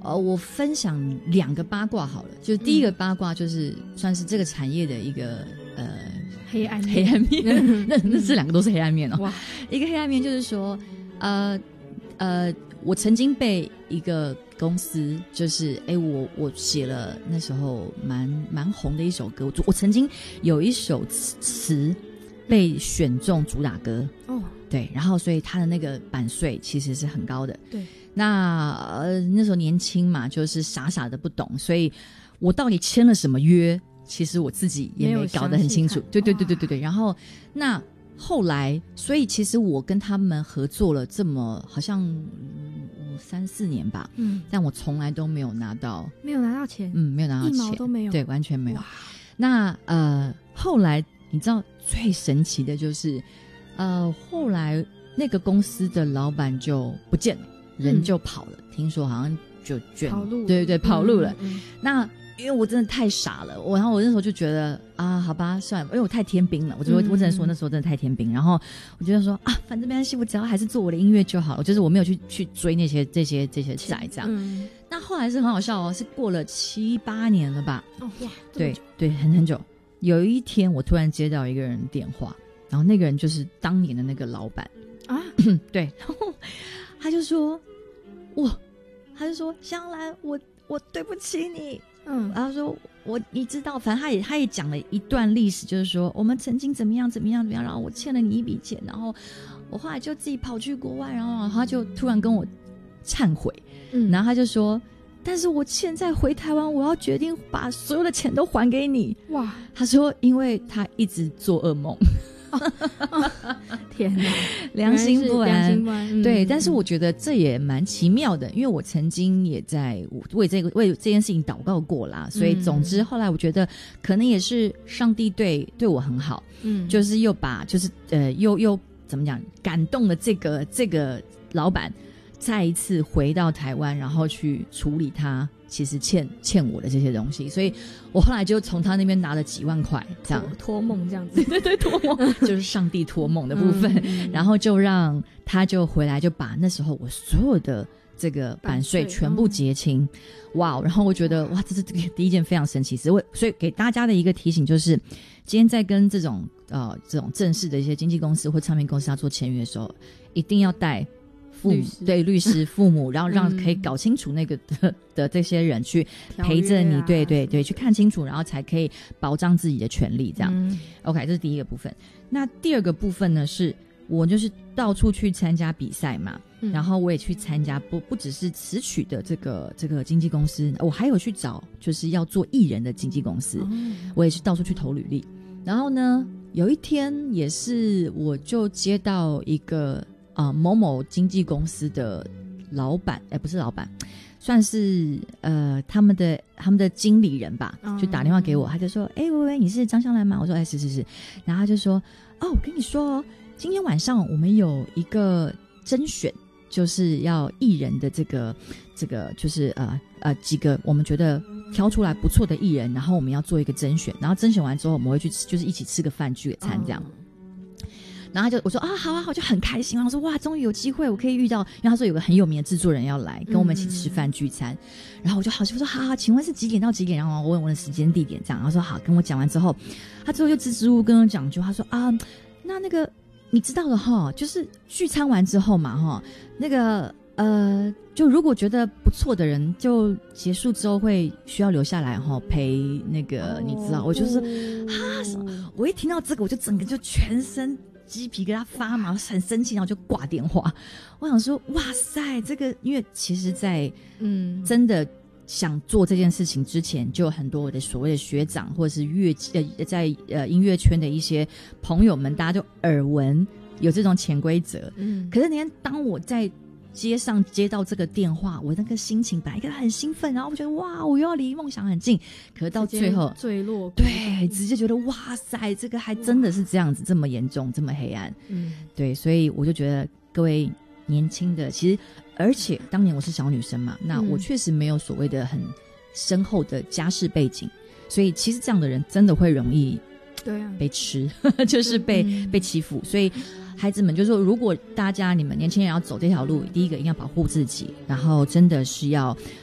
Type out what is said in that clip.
我分享2个八卦好了，就第一个八卦就是算是这个产业的一个黑暗面，那这2个都是黑暗面哦。 哇， 一个黑暗面就是说，我曾经被一个公司，就是我写了那时候蛮红的一首歌，我曾经有一首词被选中主打歌哦，对，然后所以他的那个版税其实是很高的， 对。 那时候年轻嘛，就是傻傻的不懂，所以我到底签了什么约，其实我自己也没搞得很清楚。对。然后那后来，所以其实我跟他们合作了这么好像3-4年吧，但我从来都没有拿到钱， 没有拿到钱， 1毛都没有， 对，完全没有。那后来你知道最神奇的就是后来那个公司的老板就不见了，人就跑了，听说好像就跑路，对，跑路了。那因为我真的太傻了，然后我那时候就觉得好吧，算了，因为我太天兵了，我只能说那时候真的太天兵。然后我觉得说反正没关系，我只要还是做我的音乐就好了，就是我没有去追那些这些债这样。那后来是很好笑哦，是过了7-8年了吧？哇，对，很久。有一天我突然接到一个人电话，然后那个人就是当年的那个老板啊，对，然后他就说香兰，我对不起你。然后说你知道，反正他也讲了一段历史，就是说我们曾经怎么样，然后我欠了你一笔钱，然后我后来就自己跑去国外，然后他就突然跟我忏悔，然后他就说，但是我现在回台湾，我要决定把所有的钱都还给你。哇，他说因为他一直做噩梦。 天哪， 良心不安，对，但是我觉得这也蛮奇妙的，因为我曾经也在为这件事情祷告过啦，所以总之后来我觉得可能也是上帝对我很好，就是又把就是又怎么讲，感动了这个老板再一次回到台湾，然后去处理他其实欠我的这些东西，所以我后来就从他那边拿了几万块，这样托梦这样子， 对，托梦就是上帝托梦的部分，然后就让他就回来，就把那时候我所有的这个版税全部结清，哇！然后我觉得哇，这是第一件非常神奇事，所以给大家的一个提醒就是，今天在跟这种正式的一些经纪公司或唱片公司要做签约的时候，一定要带律师父母，然后让可以搞清楚那个的这些人去陪着你，对，去看清楚，然后才可以保障自己的权利这样。OK， 这是第一个部分。那第二个部分呢，是我就是到处去参加比赛嘛，然后我也去参加不只是词曲的这个经纪公司，我还有去找就是要做艺人的经纪公司，我也是到处去投履历。然后呢，有一天也是我就接到一个某某经纪公司的老板，不是老板，算是他们的经理人吧，就打电话给我，他就说喂，你是张香兰吗？我说是，然后他就说我跟你说今天晚上我们有一个甄选，就是要艺人的这个就是几个我们觉得挑出来不错的艺人，然后我们要做一个甄选，然后甄选完之后我们会去就是一起吃个饭聚个餐这样。然后我说好啊，我就很开心，我说哇，终于有机会我可以遇到，因为他说有个很有名的制作人要来跟我们一起吃饭聚餐，然后我说好，请问是几点到几点？然后我问我的时间地点这样，然后说好，跟我讲完之后，他之后就支支吾吾跟我讲句，他说那个你知道的哈，就是聚餐完之后嘛哈，那个就如果觉得不错的人，就结束之后会需要留下来哈陪那个，你知道，我就是我一听到这个，我就整个就全身鸡皮疙瘩发麻，很生气，然后就挂电话。我想说，哇塞，这个因为其实在真的想做这件事情之前，就有很多我的所谓的学长或者是在音乐圈的一些朋友们，大家就耳闻有这种潜规则。可是那天当我在街上接到这个电话，我那个心情本来一个很兴奋，然后我觉得哇，我又要离梦想很近，可是到最后坠落， 对，直接觉得哇塞，这个还真的是这样子，这么严重，这么黑暗。对，所以我就觉得各位年轻的，其实而且当年我是小女生嘛，那我确实没有所谓的很深厚的家世背景，所以其实这样的人真的会容易被吃，就是被欺负，所以孩子们就说，如果大家你们年轻人要走这条路，第一个一定要保护自己，然后真的是要